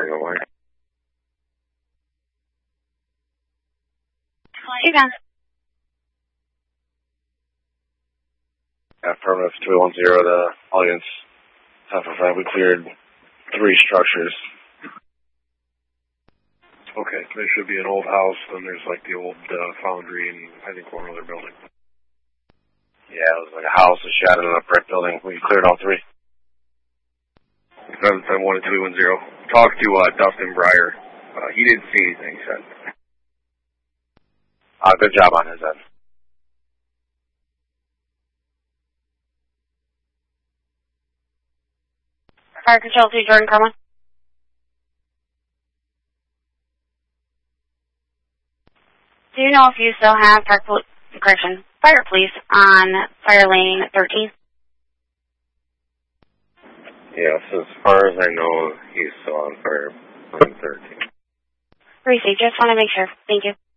911. Hey, guys. Affirmative 310 to audience. 10-5, we cleared 3 structures. Okay, there should be an old house, then there's like the old foundry, and I think one other building. Yeah, it was like a house, a shed, and a brick building. We cleared all 3. 771-310. Talk to Dustin Breyer. He didn't see anything, he said. Good job on his end. Fire Control 2, Jordan Carmine. Do you know if you still have fire police on fire lane 13? Yes, as far as I know, he's still on fire lane 13. Reese, just want to make sure. Thank you.